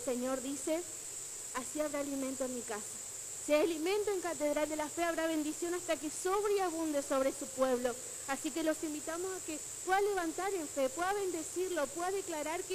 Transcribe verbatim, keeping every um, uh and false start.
El Señor dice, así habrá alimento en mi casa. Si hay alimento en Catedral de la Fe, habrá bendición hasta que sobre y abunde sobre su pueblo. Así que los invitamos a que pueda levantar en fe, pueda bendecirlo, pueda declarar que